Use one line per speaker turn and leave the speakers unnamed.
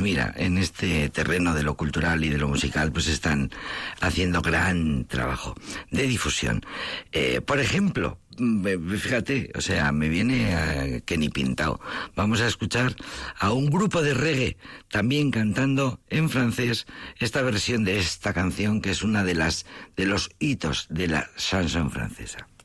mira, en este terreno de lo cultural y de lo musical, pues están haciendo gran trabajo de difusión. Por ejemplo, fíjate, o sea, me viene que ni pintado. Vamos a escuchar a un grupo de reggae también cantando en francés esta versión de esta canción que es una de los hitos de la chanson francesa.